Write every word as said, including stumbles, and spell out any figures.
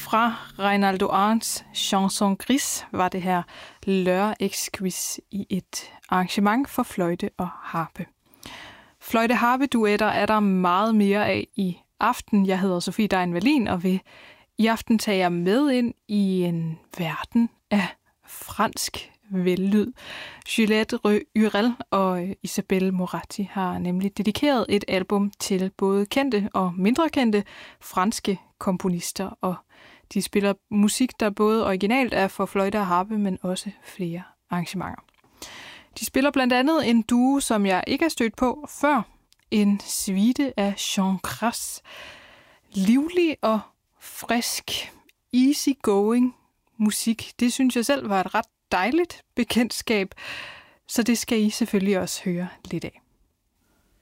Fra Reynaldo Arendts Chanson Gris var det her L'Heure Exquise i et arrangement for fløjte og harpe. Fløjte-harpe-duetter er der meget mere af i aften. Jeg hedder Sofie Dein Wallin og vil i aften tage jer med ind i en verden af fransk vellyd. Juliette Hurel og Isabelle Moratti har nemlig dedikeret et album til både kendte og mindre kendte franske komponister, og de spiller musik, der både originalt er for fløjte og harpe, men også flere arrangementer. De spiller blandt andet en duo, som jeg ikke har stødt på før, en suite af Jean Crass. Livlig og frisk, easygoing musik, det synes jeg selv var et ret dejligt bekendtskab, så det skal I selvfølgelig også høre lidt af.